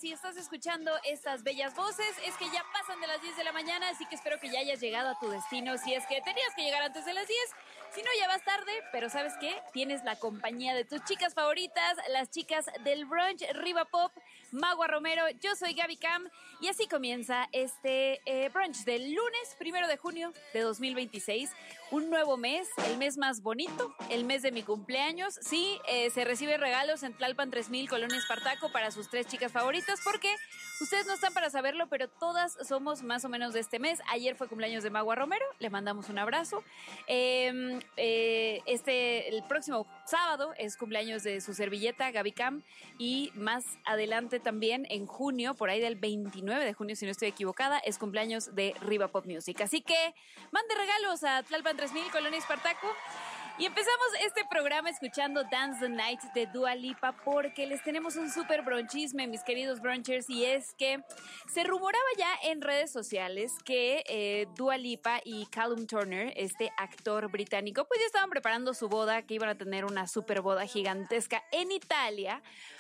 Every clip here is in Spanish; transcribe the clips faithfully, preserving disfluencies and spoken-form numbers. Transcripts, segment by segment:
si estás escuchando estas bellas voces, es que ya pasan de las diez de la mañana, así que espero que ya hayas llegado a tu destino. Si es que tenías que llegar antes de las diez, si no ya vas tarde, pero ¿sabes qué? Tienes la compañía de tus chicas favoritas, las chicas del brunch Riva Pop, Magua Romero. Yo soy Gaby Cam y así comienza este eh, brunch del lunes primero de junio de dos mil veintiséis. Un nuevo mes, el mes más bonito, el mes de mi cumpleaños. Sí, eh, se reciben regalos en Tlalpan tres mil, Colonia Espartaco, para sus tres chicas favoritas, porque ustedes no están para saberlo, pero todas somos más o menos de este mes. Ayer fue cumpleaños de Magua Romero, le mandamos un abrazo. Eh, eh, este, el próximo sábado es cumpleaños de su servilleta, Gaby Cam, y más adelante también, en junio, por ahí del veintinueve de junio, si no estoy equivocada, es cumpleaños de Riva Pop Music. Así que mande regalos a Tlalpan tres mil, Colonia Espartaco. Y empezamos este programa escuchando Dance the Night de Dua Lipa, porque les tenemos un súper bronchisme, mis queridos brunchers, y es que se rumoraba ya en redes sociales que eh, Dua Lipa y Callum Turner, este actor británico, pues ya estaban preparando su boda, que iban a tener una súper boda gigantesca en Italia.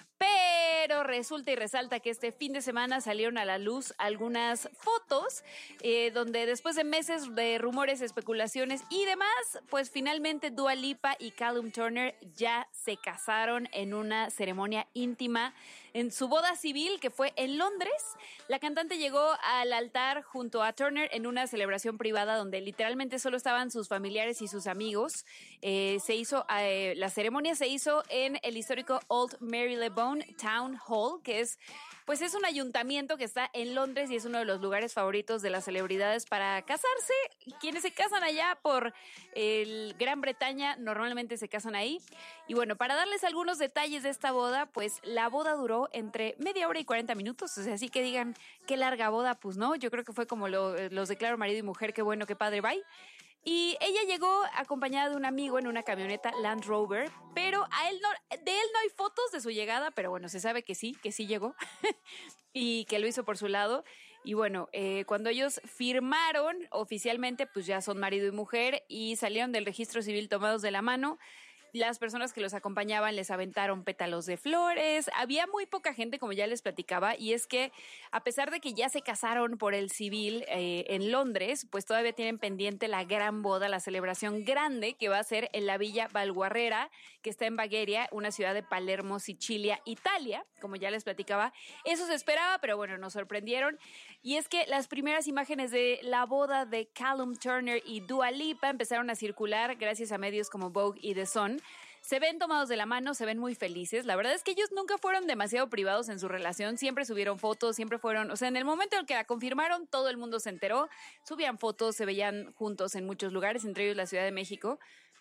Pero resulta y resalta que este fin de semana salieron a la luz algunas fotos eh, donde después de meses de rumores, especulaciones y demás, pues finalmente Dua Lipa y Callum Turner ya se casaron en una ceremonia íntima en su boda civil, que fue en Londres. La cantante llegó al altar junto a Turner en una celebración privada donde literalmente solo estaban sus familiares y sus amigos. Eh, se hizo, eh, la ceremonia se hizo en el histórico Old Marylebone Town Hall, que es, pues es un ayuntamiento que está en Londres y es uno de los lugares favoritos de las celebridades para casarse. Quienes se casan allá por el Gran Bretaña normalmente se casan ahí. Y bueno, para darles algunos detalles de esta boda, pues la boda duró entre media hora y cuarenta minutos, o sea, así que digan qué larga boda, pues no, yo creo que fue como lo, los declaro marido y mujer, qué bueno, qué padre, bye. Y ella llegó acompañada de un amigo en una camioneta Land Rover, pero a él no, de él no hay fotos de su llegada, pero bueno, se sabe que sí, que sí llegó y que lo hizo por su lado. Y bueno, eh, cuando ellos firmaron oficialmente, pues ya son marido y mujer y salieron del registro civil tomados de la mano. Las personas que los acompañaban les aventaron pétalos de flores. Había muy poca gente, como ya les platicaba, y es que a pesar de que ya se casaron por el civil eh, en Londres, pues todavía tienen pendiente la gran boda, la celebración grande que va a ser en la Villa Valguarrera, que está en Bagheria, una ciudad de Palermo, Sicilia, Italia, como ya les platicaba. Eso se esperaba, pero bueno, nos sorprendieron. Y es que las primeras imágenes de la boda de Callum Turner y Dua Lipa empezaron a circular gracias a medios como Vogue y The Sun. Se ven tomados de la mano, se ven muy felices. La verdad es que ellos nunca fueron demasiado privados en su relación, siempre subieron fotos, siempre fueron, o sea, en el momento en el que la confirmaron, todo el mundo se enteró, subían fotos, se veían juntos en muchos lugares, entre ellos la Ciudad de México.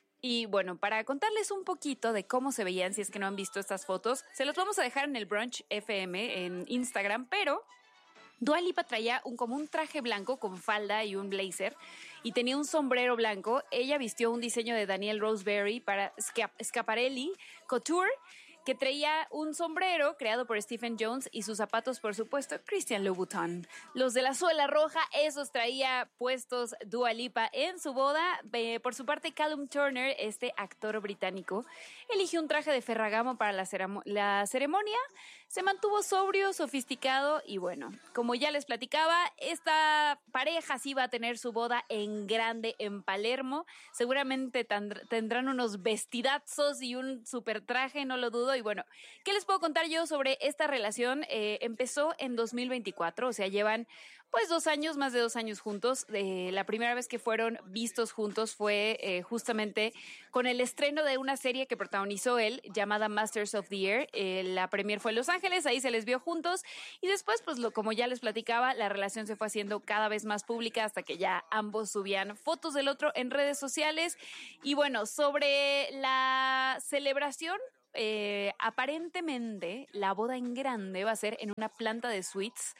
Y bueno, para contarles un poquito de cómo se veían, si es que no han visto estas fotos, se los vamos a dejar en el Brunch F M en Instagram, pero Dua Lipa traía un, como un traje blanco con falda y un blazer y tenía un sombrero blanco. Ella vistió un diseño de Daniel Roseberry para Schiaparelli Couture, que traía un sombrero creado por Stephen Jones y sus zapatos, por supuesto, Christian Louboutin. Los de la suela roja, esos traía puestos Dua Lipa en su boda. Eh, por su parte, Callum Turner, este actor británico, eligió un traje de Ferragamo para la, ceremo- la ceremonia. Se mantuvo sobrio, sofisticado y bueno, como ya les platicaba, esta pareja sí va a tener su boda en grande en Palermo. Seguramente tand- tendrán unos vestidazos y un super traje, no lo dudo. Y bueno, ¿qué les puedo contar yo sobre esta relación? Eh, empezó en dos mil veinticuatro, o sea, llevan pues dos años, más de dos años juntos. Eh, la primera vez que fueron vistos juntos fue eh, justamente con el estreno de una serie que protagonizó él, llamada Masters of the Air. Eh, la premier fue en Los Ángeles, ahí se les vio juntos y después, pues lo, como ya les platicaba, la relación se fue haciendo cada vez más pública hasta que ya ambos subían fotos del otro en redes sociales. Y bueno, sobre la celebración, Eh, aparentemente la boda en grande va a ser en una planta de suites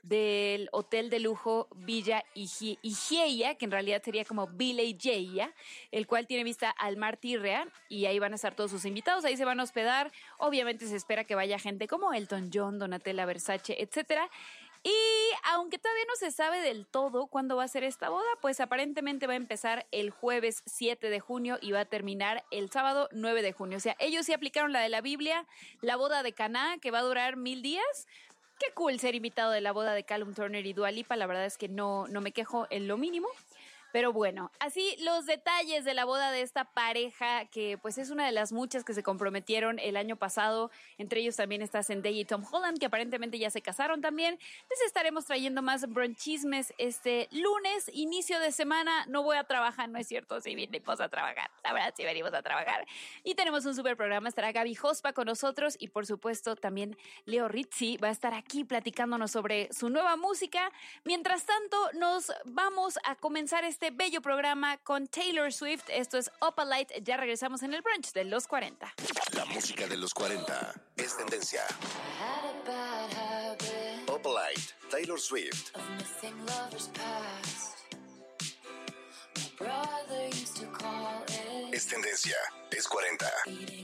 del hotel de lujo Villa Igeia, que en realidad sería como Villa Igeia, el cual tiene vista al mar Tirrea, y ahí van a estar todos sus invitados, ahí se van a hospedar. Obviamente se espera que vaya gente como Elton John, Donatella Versace, etcétera. Y aunque todavía no se sabe del todo cuándo va a ser esta boda, pues aparentemente va a empezar el jueves siete de junio y va a terminar el sábado nueve de junio. O sea, ellos sí aplicaron la de la Biblia, la boda de Caná, que va a durar mil días. qué cool ser invitado de la boda de Callum Turner y Dua Lipa. La verdad es que no, no me quejo en lo mínimo. Pero bueno, así los detalles de la boda de esta pareja, que pues es una de las muchas que se comprometieron el año pasado. Entre ellos también está Zendaya y Tom Holland, que aparentemente ya se casaron también. Les estaremos trayendo más bronchismes este lunes, inicio de semana. No voy a trabajar, no es cierto, sí venimos a trabajar. La verdad, sí venimos a trabajar. Y tenemos un súper programa, estará Gaby Jospa con nosotros y por supuesto también Leo Rizzi va a estar aquí platicándonos sobre su nueva música. Mientras tanto, nos vamos a comenzar este bello programa con Taylor Swift. Esto es Opalite. Ya regresamos en el brunch de los cuarenta. La música de los cuarenta es tendencia. Opalite, Taylor Swift. Es tendencia, es cuarenta.